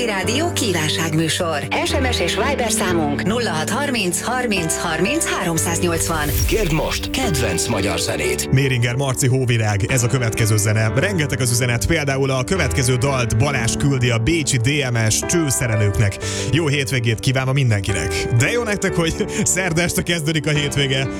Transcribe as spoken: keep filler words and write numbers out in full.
Pécsi Rádió kívánságműsor. es em es és Viber számunk nulla hat harminc harminc harminc háromszáznyolcvan. Kérd most kedvenc magyar zenét. Méringer Marci, Hóvirág, ez a következő zene. Rengeteg az üzenet, például a következő dalt Balázs küldi a bécsi dé em es csőszerelőknek. Jó hétvégét kívánva mindenkinek. De jó nektek, hogy szerda este kezdődik a hétvége.